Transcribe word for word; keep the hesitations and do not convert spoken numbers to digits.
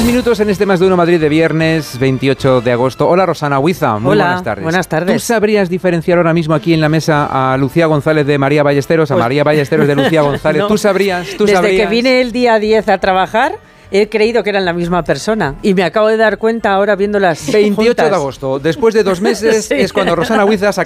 minutos en este Más de Uno Madrid de viernes veintiocho de agosto. Hola, Rosana Huiza, muy Hola, buenas tardes. buenas tardes. ¿Tú sabrías diferenciar ahora mismo aquí en la mesa a Lucía González de María Ballesteros, a Pues, María Ballesteros de Lucía González? no. ¿Tú sabrías? ¿Tú Desde sabrías? que vine el día diez a trabajar, he creído que eran la misma persona. Y me acabo de dar cuenta ahora viéndolas veintiocho juntas. de agosto, después de dos meses, Sí. es cuando Rosana Huiza se